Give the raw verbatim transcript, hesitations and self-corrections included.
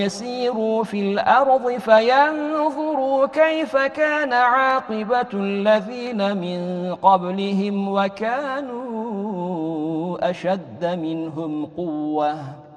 يسيروا في الأرض فينظروا كيف كان عاقبة الذين من قبلهم وكانوا أشد منهم قوة